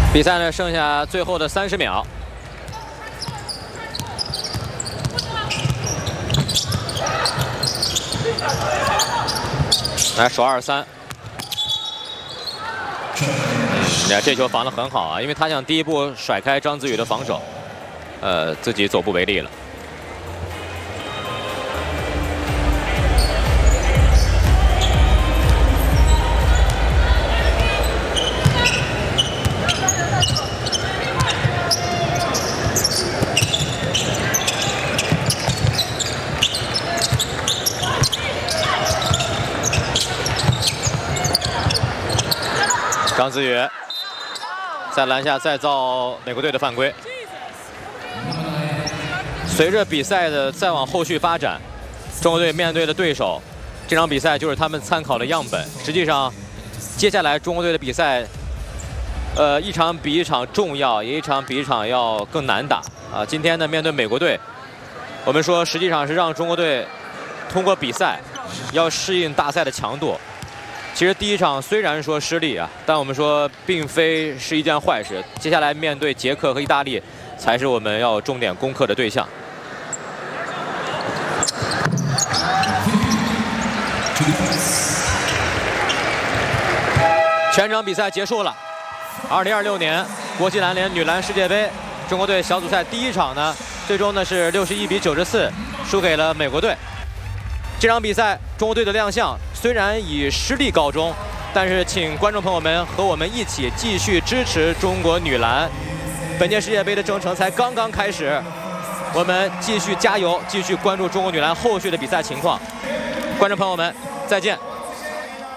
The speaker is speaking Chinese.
比赛呢剩下最后的30秒。来守2-3。你看这球防得很好啊，因为他想第一步甩开张子宇的防守，自己走不为例了。 张子宇在篮下再造美国队的犯规。随着比赛的再往后续发展，中国队面对的对手，这场比赛就是他们参考的样本。实际上，接下来中国队的比赛，一场比一场重要，也一场比一场要更难打啊。今天呢，面对美国队，我们说实际上是让中国队通过比赛要适应大赛的强度。 其实第一场虽然说失利啊，但我们说并非是一件坏事。接下来面对捷克和意大利，才是我们要重点攻克的对象。全场比赛结束了。2026年国际篮联女篮世界杯，中国队小组赛第一场呢，最终呢是61比94输给了美国队。 这场比赛，中国队的亮相虽然以失利告终，但是请观众朋友们和我们一起继续支持中国女篮。本届世界杯的征程才刚刚开始，我们继续加油，继续关注中国女篮后续的比赛情况。观众朋友们，再见。